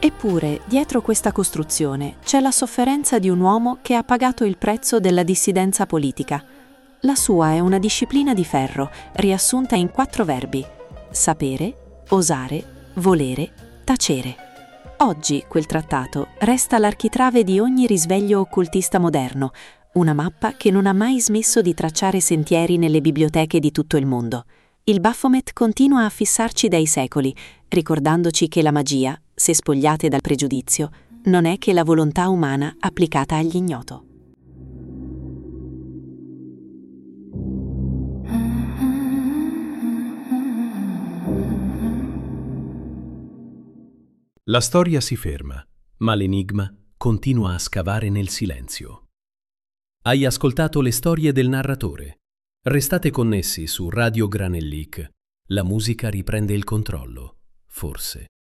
Eppure, dietro questa costruzione c'è la sofferenza di un uomo che ha pagato il prezzo della dissidenza politica. La sua è una disciplina di ferro, riassunta in 4 verbi: sapere, osare, volere, tacere. Oggi quel trattato resta l'architrave di ogni risveglio occultista moderno, una mappa che non ha mai smesso di tracciare sentieri nelle biblioteche di tutto il mondo. Il Baphomet continua a fissarci dai secoli, ricordandoci che la magia, se spogliate dal pregiudizio, non è che la volontà umana applicata all'ignoto. La storia si ferma, ma l'enigma continua a scavare nel silenzio. Hai ascoltato le storie del narratore. Restate connessi su Radio Granellic. La musica riprende il controllo, forse.